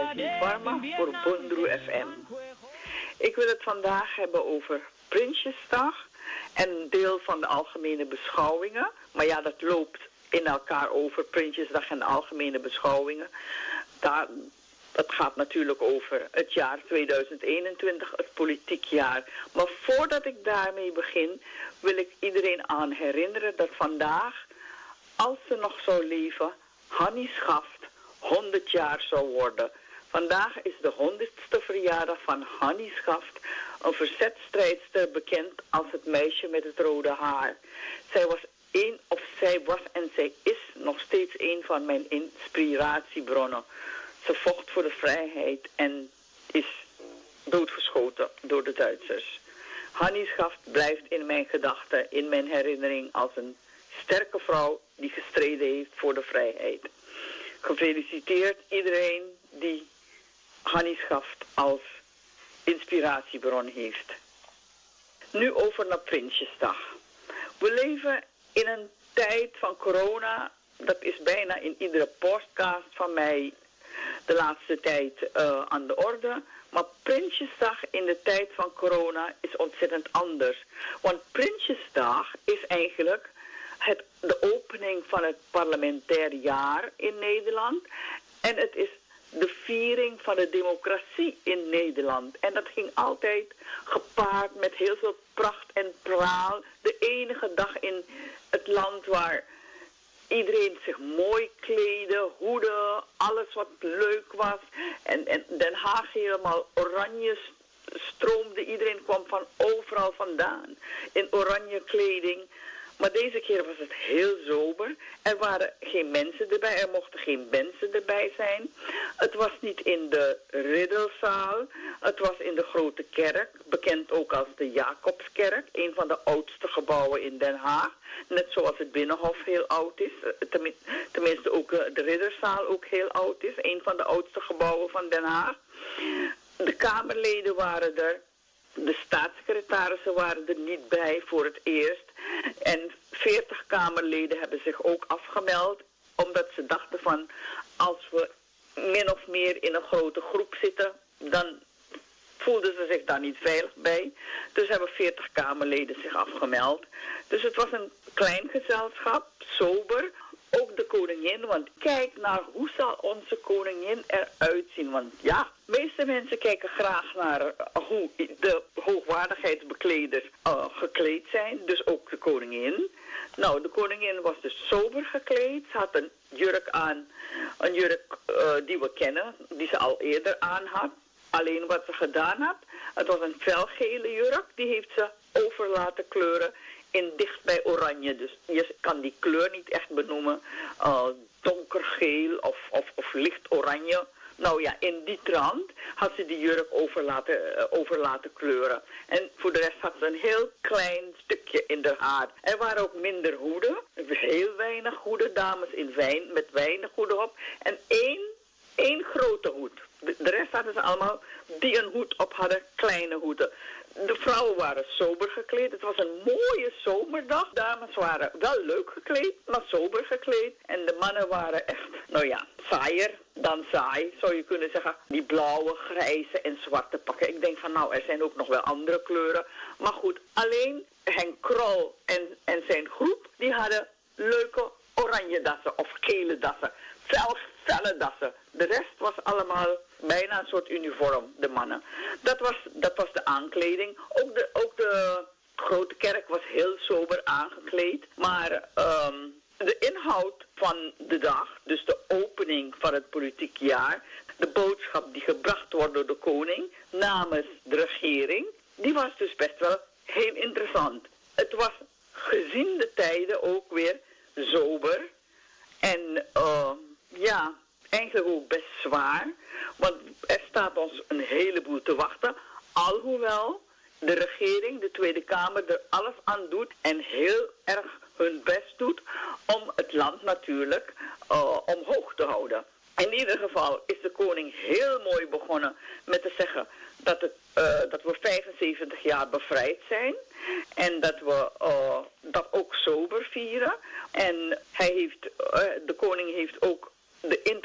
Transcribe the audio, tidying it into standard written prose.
Edi Pharma voor Bondru FM. Ik wil het vandaag hebben over Prinsjesdag en een deel van de algemene beschouwingen. Maar ja, dat loopt in elkaar over, Prinsjesdag en de algemene beschouwingen. Dat gaat natuurlijk over het jaar 2021, het politiek jaar. Maar voordat ik daarmee begin, wil ik iedereen aan herinneren dat vandaag, als ze nog zou leven, Hannie Schaft 100 jaar zou worden. Vandaag is de 100ste verjaardag van Hannie Schaft, een verzetstrijdster bekend als het meisje met het rode haar. Zij was en zij is nog steeds een van mijn inspiratiebronnen. Ze vocht voor de vrijheid en is doodgeschoten door de Duitsers. Hannie Schaft blijft in mijn gedachten, in mijn herinnering als een sterke vrouw die gestreden heeft voor de vrijheid. Gefeliciteerd iedereen die Hannie Schaft als inspiratiebron heeft. Nu over naar Prinsjesdag. We leven in een tijd van corona. Dat is bijna in iedere podcast van mij de laatste tijd aan de orde. Maar Prinsjesdag in de tijd van corona is ontzettend anders. Want Prinsjesdag is eigenlijk de opening van het parlementair jaar in Nederland. En het is de viering van de democratie in Nederland. En dat ging altijd gepaard met heel veel pracht en praal. De enige dag in het land waar iedereen zich mooi kleedde, hoeden, alles wat leuk was. En Den Haag helemaal oranje stroomde. Iedereen kwam van overal vandaan in oranje kleding. Maar deze keer was het heel sober. Er waren geen mensen erbij, er mochten geen mensen erbij zijn. Het was niet in de Ridderzaal, het was in de Grote Kerk, bekend ook als de Jacobskerk, een van de oudste gebouwen in Den Haag. Net zoals het Binnenhof heel oud is, tenminste ook de Ridderzaal ook heel oud is, een van de oudste gebouwen van Den Haag. De Kamerleden waren er. De staatssecretarissen waren er niet bij voor het eerst. En 40 Kamerleden hebben zich ook afgemeld. Omdat ze dachten van, als we min of meer in een grote groep zitten, dan voelden ze zich daar niet veilig bij. Dus hebben 40 Kamerleden zich afgemeld. Dus het was een klein gezelschap, sober. Ook de koningin, want kijk naar hoe zal onze koningin eruit zien. Want ja, de meeste mensen kijken graag naar hoe de hoogwaardigheidsbekleders gekleed zijn. Dus ook de koningin. Nou, de koningin was dus sober gekleed. Ze had een jurk aan, een jurk die we kennen, die ze al eerder aan had. Alleen wat ze gedaan had, het was een felgele jurk, die heeft ze over laten kleuren in dichtbij oranje. Dus je kan die kleur niet echt benoemen. Donkergeel of licht oranje. Nou ja, in die trant had ze die jurk over laten kleuren. En voor de rest had ze een heel klein stukje in haar haar. Er waren ook minder hoeden. Heel weinig hoeden. Dames met weinig hoeden op. En één grote hoed. De rest hadden ze allemaal die een hoed op hadden, kleine hoeden. De vrouwen waren sober gekleed. Het was een mooie zomerdag. Dames waren wel leuk gekleed, maar sober gekleed. En de mannen waren echt, nou ja, saaier dan saai, zou je kunnen zeggen. Die blauwe, grijze en zwarte pakken. Ik denk van, nou, er zijn ook nog wel andere kleuren. Maar goed, alleen Henk Krol en zijn groep, die hadden leuke oranje dassen of gele dassen. Felle dassen. De rest was allemaal bijna een soort uniform, de mannen. Dat was de aankleding. Ook de Grote Kerk was heel sober aangekleed. Maar de inhoud van de dag, dus de opening van het politiek jaar, de boodschap die gebracht wordt door de koning namens de regering, die was dus best wel heel interessant. Het was gezien de tijden ook weer sober en ja, eigenlijk ook best zwaar, want er staat ons een heleboel te wachten, alhoewel de regering, de Tweede Kamer, er alles aan doet en heel erg hun best doet om het land natuurlijk omhoog te houden. In ieder geval is de koning heel mooi begonnen met te zeggen dat we 75 jaar bevrijd zijn en dat we dat ook sober vieren. En de koning heeft ook de